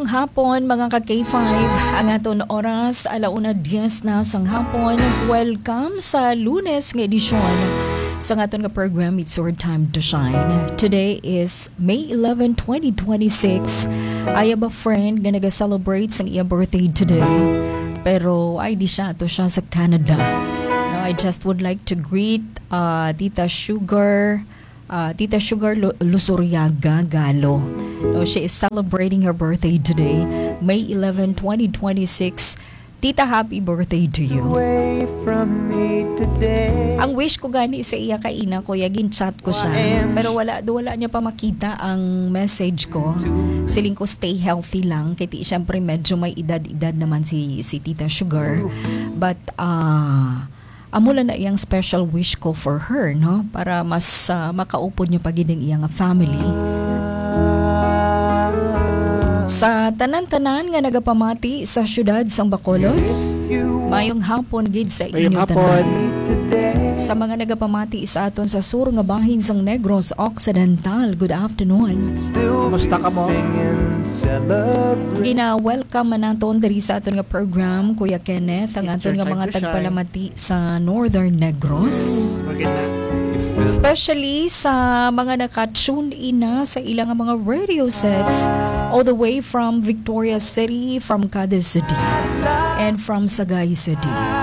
Mayong hapon mga ka-K5, ang aton oras, 1:10 na sang hapon. Welcome sa Lunes nga edisyon sa aton nga program, It's Your Time to Shine. Today is May 11, 2026. I have a friend nga nag-celebrate sang iya birthday today. Pero ay di siya, to siya sa Canada. No, I just would like to greet Tita Sugar Lusuriaga Galo. No, she is celebrating her birthday today, May 11, 2026. Tita, happy birthday to you. Ang wish ko gani sa iya kaina ko, yagin chat ko siya. Pero wala niya pa makita ang message ko. Siling ko stay healthy lang. Kaya siyempre medyo may edad-edad naman si Tita Sugar. But amula na iyang special wish ko for her, no? Para mas makaupod niyo pagiding iyang family. Sa tanan-tanan nga nagapamati sa syudad sang Bacolod, mayong hapon gid sa inyo tanan. Sa mga nagapamati sa aton sa sur nga bahin sang Negros Occidental, good afternoon. Kumusta ka mo? Gina-welcome naton diri sa aton nga program, Kuya Kenneth, ang aton nga mga tagpalamati sa Northern Negros. Especially sa mga naka-tune in na sa ilang mga radio sets all the way from Victoria City, from Cadiz City, and from Sagay City.